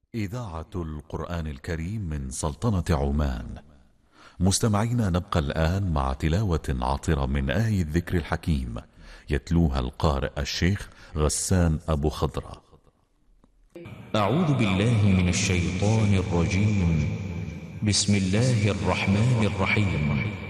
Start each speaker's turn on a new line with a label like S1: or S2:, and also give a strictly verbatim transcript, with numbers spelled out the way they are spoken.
S1: إذاعة القرآن الكريم من سلطنة عمان. مستمعينا، نبقى الآن مع تلاوة عطرة من آي الذكر الحكيم يتلوها القارئ الشيخ غسان أبو خضرة.
S2: أعوذ بالله من الشيطان الرجيم. بسم الله الرحمن الرحيم.